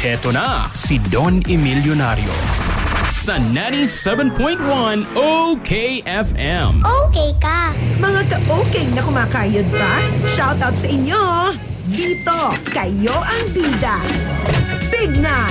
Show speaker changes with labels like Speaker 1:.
Speaker 1: Heto na si Don Emilionario sa 97.1 OKFM.
Speaker 2: Okay ka.
Speaker 3: Mga ka-okay na kumakayod pa, shoutout sa inyo. Dito, kayo ang bida. Big na